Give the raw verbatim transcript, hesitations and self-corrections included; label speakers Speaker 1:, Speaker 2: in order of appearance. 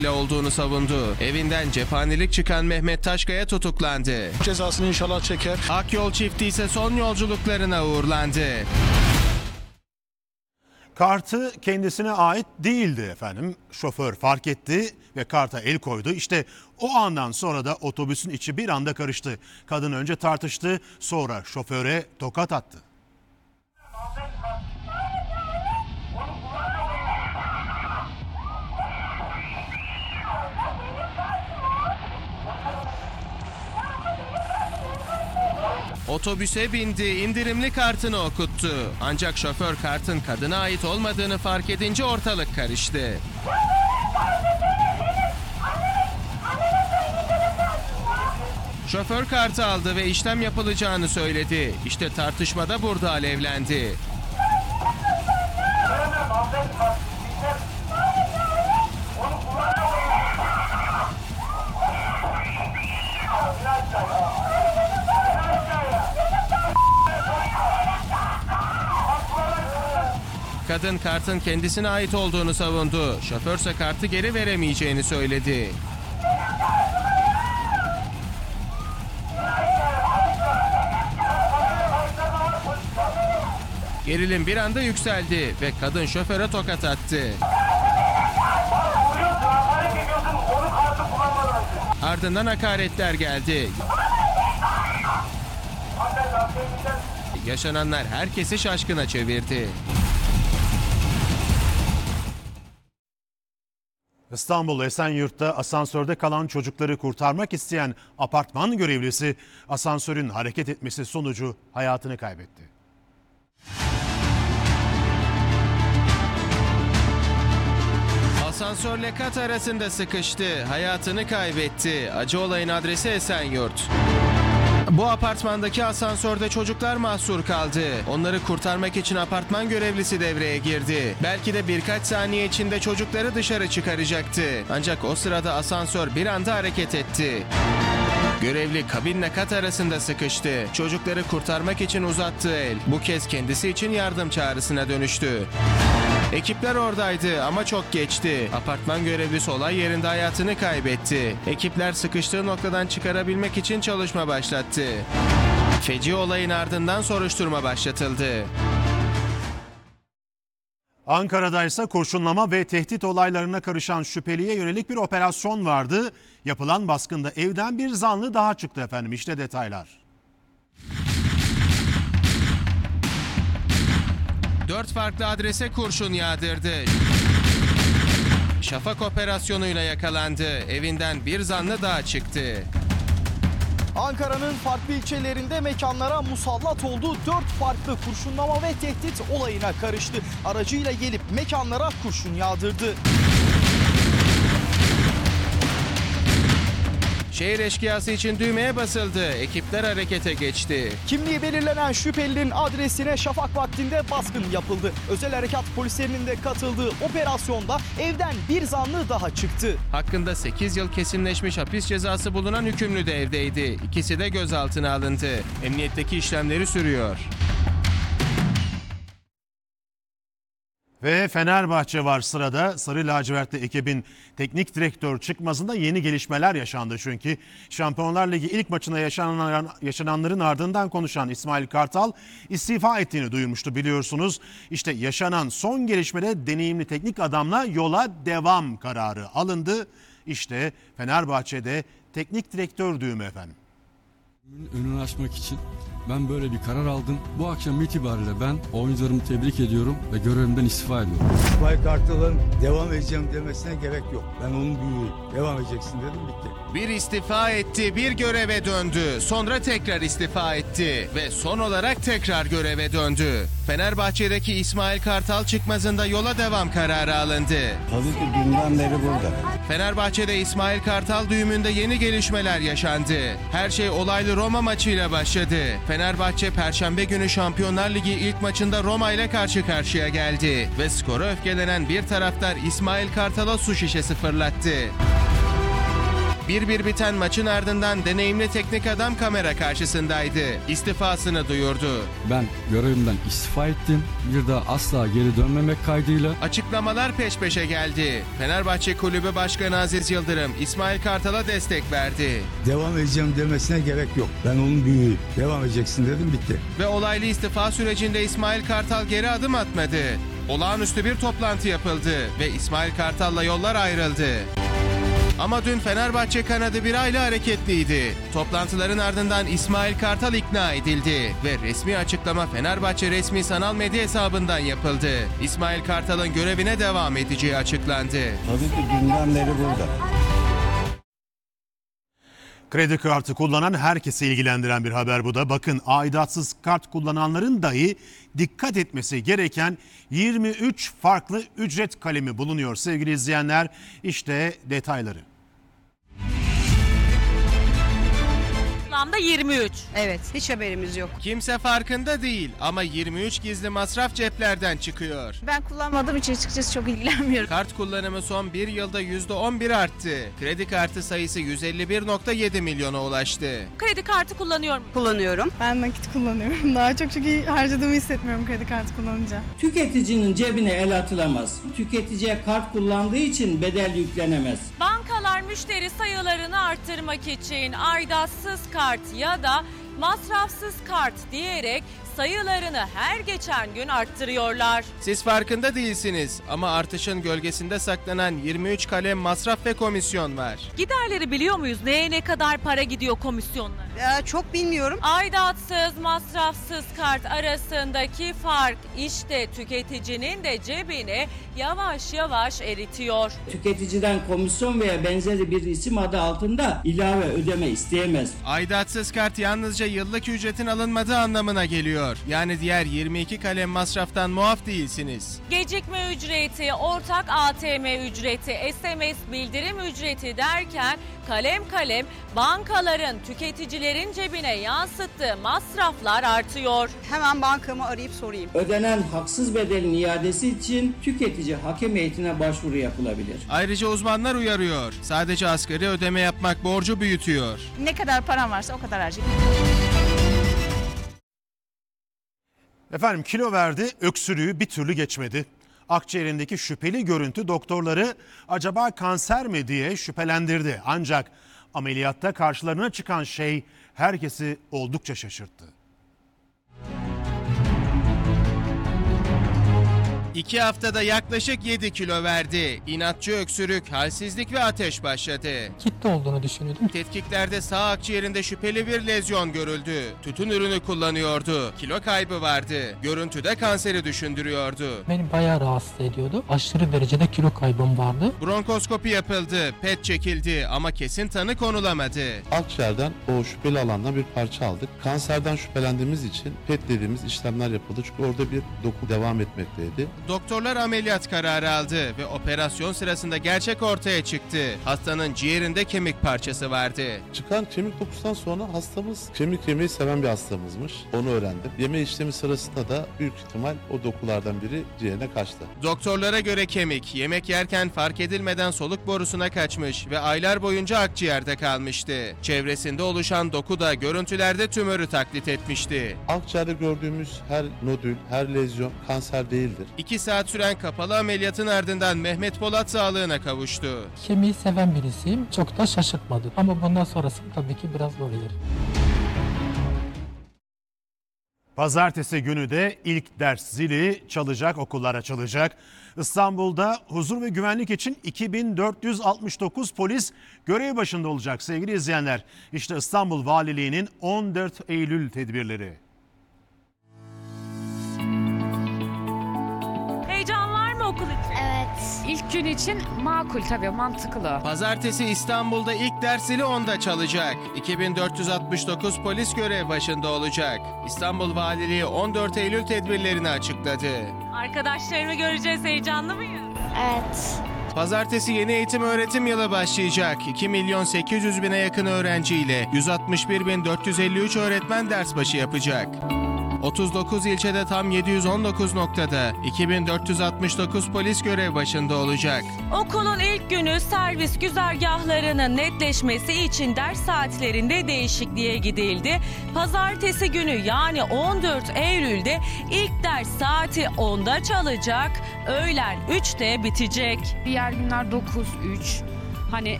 Speaker 1: olduğunu savundu. Evinden cephanelik çıkan Mehmet Taşkaya tutuklandı.
Speaker 2: Cezasını inşallah çeker.
Speaker 1: Akyol çifti ise son yolculuklarına uğurlandı.
Speaker 3: Kartı kendisine ait değildi efendim. Şoför fark etti ve karta el koydu. İşte o andan sonra da otobüsün içi bir anda karıştı. Kadın önce tartıştı, sonra şoföre tokat attı.
Speaker 1: Otobüse bindi, indirimli kartını okuttu. Ancak şoför kartın kadına ait olmadığını fark edince ortalık karıştı. Şoför kartı aldı ve işlem yapılacağını söyledi. İşte tartışma da burada alevlendi. Kadın kartın kendisine ait olduğunu savundu. Şoförse kartı geri veremeyeceğini söyledi. Gerilim bir anda yükseldi ve kadın şoföre tokat attı. Ardından hakaretler geldi. Yaşananlar herkesi şaşkına çevirdi.
Speaker 3: İstanbul Esenyurt'ta asansörde kalan çocukları kurtarmak isteyen apartman görevlisi asansörün hareket etmesi sonucu hayatını kaybetti.
Speaker 1: Asansörle kat arasında sıkıştı, hayatını kaybetti. Acı olayın adresi Esenyurt. Bu apartmandaki asansörde çocuklar mahsur kaldı. Onları kurtarmak için apartman görevlisi devreye girdi. Belki de birkaç saniye içinde çocukları dışarı çıkaracaktı. Ancak o sırada asansör bir anda hareket etti. Görevli kabinle kat arasında sıkıştı. Çocukları kurtarmak için uzattığı el bu kez kendisi için yardım çağrısına dönüştü. Ekipler oradaydı ama çok geçti. Apartman görevlisi olay yerinde hayatını kaybetti. Ekipler sıkıştığı noktadan çıkarabilmek için çalışma başlattı. Feci olayın ardından soruşturma başlatıldı.
Speaker 3: Ankara'da ise kurşunlama ve tehdit olaylarına karışan şüpheliye yönelik bir operasyon vardı. Yapılan baskında evden bir zanlı daha çıktı efendim. İşte detaylar.
Speaker 1: Dört farklı adrese kurşun yağdırdı. Şafak operasyonuyla yakalandı. Evinden bir zanlı daha çıktı.
Speaker 4: Ankara'nın farklı ilçelerinde mekanlara musallat oldu. Dört farklı kurşunlama ve tehdit olayına karıştı. Aracıyla gelip mekanlara kurşun yağdırdı.
Speaker 1: Şehir eşkıyası için düğmeye basıldı. Ekipler harekete geçti.
Speaker 4: Kimliği belirlenen şüphelinin adresine şafak vaktinde baskın yapıldı. Özel harekat polislerinin de katıldığı operasyonda evden bir zanlı daha çıktı.
Speaker 1: Hakkında sekiz yıl kesinleşmiş hapis cezası bulunan hükümlü de evdeydi. İkisi de gözaltına alındı. Emniyetteki işlemleri sürüyor.
Speaker 3: Ve Fenerbahçe var sırada. Sarı lacivertli ekibin teknik direktör çıkmasında yeni gelişmeler yaşandı çünkü. Şampiyonlar Ligi ilk maçına yaşanan, yaşananların ardından konuşan İsmail Kartal istifa ettiğini duyurmuştu biliyorsunuz. İşte yaşanan son gelişmede deneyimli teknik adamla yola devam kararı alındı. İşte Fenerbahçe'de teknik direktör düğümü efendim.
Speaker 5: Önünü açmak için ben böyle bir karar aldım. Bu akşam itibariyle ben oyuncularımı tebrik ediyorum ve görevimden istifa ediyorum.
Speaker 6: İsmail Kartal'ın devam edeceğim demesine gerek yok. Ben onun büyüğüyüm. Devam edeceksin dedim, bitti.
Speaker 1: Bir istifa etti, bir göreve döndü. Sonra tekrar istifa etti ve son olarak tekrar göreve döndü. Fenerbahçe'deki İsmail Kartal çıkmazında yola devam kararı alındı.
Speaker 6: Tabii ki dünden beri burada.
Speaker 1: Fenerbahçe'de İsmail Kartal düğümünde yeni gelişmeler yaşandı. Her şey olaylı Roma maçıyla başladı. Fenerbahçe Perşembe günü Şampiyonlar Ligi ilk maçında Roma ile karşı karşıya geldi ve skora öfkelenen bir taraftar İsmail Kartal'a su şişesi fırlattı. bir bir biten maçın ardından deneyimli teknik adam kamera karşısındaydı. İstifasını duyurdu.
Speaker 5: Ben görevimden istifa ettim. Bir daha asla geri dönmemek kaydıyla.
Speaker 1: Açıklamalar peş peşe geldi. Fenerbahçe Kulübü Başkanı Aziz Yıldırım, İsmail Kartal'a destek verdi.
Speaker 6: Devam edeceğim demesine gerek yok. Ben onun büyüğü. Devam edeceksin dedim, bitti.
Speaker 1: Ve olaylı istifa sürecinde İsmail Kartal geri adım atmadı. Olağanüstü bir toplantı yapıldı ve İsmail Kartal'la yollar ayrıldı. Ama dün Fenerbahçe kanadı bir aile hareketliydi. Toplantıların ardından İsmail Kartal ikna edildi ve resmi açıklama Fenerbahçe resmi sanal medya hesabından yapıldı. İsmail Kartal'ın görevine devam edeceği açıklandı.
Speaker 2: Tabii ki dünden beri burada.
Speaker 3: Kredi kartı kullanan herkesi ilgilendiren bir haber bu da. Bakın, aidatsız kart kullananların dahi dikkat etmesi gereken yirmi üç farklı ücret kalemi bulunuyor sevgili izleyenler. İşte detayları.
Speaker 7: Toplamda yirmi üç.
Speaker 8: Evet, hiç haberimiz yok.
Speaker 1: Kimse farkında değil ama yirmi üç gizli masraf ceplerden çıkıyor.
Speaker 8: Ben kullanmadığım için açıkçası çok ilgilenmiyorum.
Speaker 1: Kart kullanımı son bir yılda yüzde on bir arttı. Kredi kartı sayısı yüz elli bir nokta yedi milyona ulaştı.
Speaker 7: Kredi kartı kullanıyor mu?
Speaker 8: Kullanıyorum.
Speaker 9: Ben nakit kullanıyorum. Daha çok çünkü harcadığımı hissetmiyorum kredi kartı kullanınca.
Speaker 10: Tüketicinin cebine el atılamaz. Tüketiciye kart kullandığı için bedel yüklenemez.
Speaker 7: Bankalar müşteri sayılarını arttırmak için aidatsız kart ya da masrafsız kart diyerek sayılarını her geçen gün arttırıyorlar.
Speaker 1: Siz farkında değilsiniz ama artışın gölgesinde saklanan yirmi üç kalem masraf ve komisyon var.
Speaker 7: Giderleri biliyor muyuz? Neye ne kadar para gidiyor komisyonlara?
Speaker 8: Ee, çok bilmiyorum.
Speaker 7: Aidatsız, masrafsız kart arasındaki fark işte tüketicinin de cebini yavaş yavaş eritiyor.
Speaker 10: Tüketiciden komisyon veya benzeri bir isim adı altında ilave ödeme isteyemez.
Speaker 1: Aidatsız kart yalnızca yıllık ücretin alınmadığı anlamına geliyor. Yani diğer yirmi iki kalem masraftan muaf değilsiniz.
Speaker 7: Gecikme ücreti, ortak A T M ücreti, S M S bildirim ücreti derken kalem kalem bankaların tüketicilerin cebine yansıttığı masraflar artıyor.
Speaker 8: Hemen bankamı arayıp sorayım.
Speaker 10: Ödenen haksız bedelin iadesi için tüketici hakem heyetine başvuru yapılabilir.
Speaker 1: Ayrıca uzmanlar uyarıyor. Sadece asgari ödeme yapmak borcu büyütüyor.
Speaker 8: Ne kadar param varsa o kadar harcayayım.
Speaker 3: Efendim, kilo verdi, öksürüğü bir türlü geçmedi. Akciğerindeki şüpheli görüntü doktorları acaba kanser mi diye şüphelendirdi. Ancak ameliyatta karşılarına çıkan şey herkesi oldukça şaşırttı.
Speaker 1: İki haftada yaklaşık yedi kilo verdi. İnatçı öksürük, halsizlik ve ateş başladı.
Speaker 11: Kitle olduğunu düşünüyordum.
Speaker 1: Tetkiklerde sağ akciğerinde şüpheli bir lezyon görüldü. Tütün ürünü kullanıyordu. Kilo kaybı vardı. Görüntüde kanseri düşündürüyordu.
Speaker 11: Beni bayağı rahatsız ediyordu. Aşırı derecede kilo kaybım vardı.
Speaker 1: Bronkoskopi yapıldı, pet çekildi ama kesin tanı konulamadı.
Speaker 2: Akciğerden o şüpheli alandan bir parça aldık. Kanserden şüphelendiğimiz için P E T dediğimiz işlemler yapıldı. Çünkü orada bir doku devam etmekteydi.
Speaker 1: Doktorlar ameliyat kararı aldı ve operasyon sırasında gerçek ortaya çıktı. Hastanın ciğerinde kemik parçası vardı.
Speaker 2: Çıkan kemik dokusundan sonra hastamız kemik yemeyi seven bir hastamızmış. Onu öğrendim. Yeme işlemi sırasında da büyük ihtimal o dokulardan biri ciğerine kaçtı.
Speaker 1: Doktorlara göre kemik yemek yerken fark edilmeden soluk borusuna kaçmış ve aylar boyunca akciğerde kalmıştı. Çevresinde oluşan doku da görüntülerde tümörü taklit etmişti.
Speaker 2: Akciğerde gördüğümüz her nodül, her lezyon kanser değildir.
Speaker 1: İki saat süren kapalı ameliyatın ardından Mehmet Polat sağlığına kavuştu.
Speaker 11: Kemiği seven birisiyim. Çok da şaşırtmadı. Ama bundan sonrası tabii ki biraz zor gelir.
Speaker 3: Pazartesi günü de ilk ders zili çalacak, okullar açılacak. İstanbul'da huzur ve güvenlik için iki bin dört yüz altmış dokuz polis görev başında olacak sevgili izleyenler. İşte İstanbul Valiliği'nin on dört Eylül tedbirleri.
Speaker 7: Heyecan var mı okul için?
Speaker 12: Evet. İlk gün için makul tabii, mantıklı.
Speaker 1: Pazartesi İstanbul'da ilk ders zili onda çalacak. iki bin dört yüz altmış dokuz polis görev başında olacak. İstanbul Valiliği on dört Eylül tedbirlerini açıkladı.
Speaker 7: Arkadaşlarımı göreceğiz, heyecanlı mıyız?
Speaker 12: Evet.
Speaker 1: Pazartesi yeni eğitim öğretim yılı başlayacak. iki milyon sekiz yüz bine yakın öğrenciyle yüz altmış bir bin dört yüz elli üç öğretmen ders başı yapacak. otuz dokuz ilçede tam yedi yüz on dokuz noktada iki bin dört yüz altmış dokuz polis görev başında olacak.
Speaker 7: Okulun ilk günü servis güzergahlarının netleşmesi için ders saatlerinde değişikliğe gidildi. Pazartesi günü yani on dört Eylül'de ilk ders saati onda çalacak, öğlen üçte bitecek.
Speaker 12: Diğer günler dokuz üç. Hani